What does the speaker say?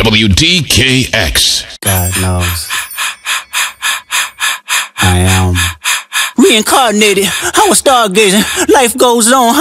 WDKX. God knows. I am reincarnated. I was stargazing. Life goes on.